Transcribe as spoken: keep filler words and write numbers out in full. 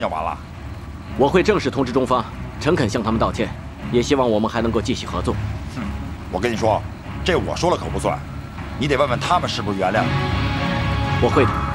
要完了。 我会正式通知中方，诚恳向他们道歉，也希望我们还能够继续合作。 哼，我跟你说，这我说了可不算，你得问问他们是不是原谅你。 我会的。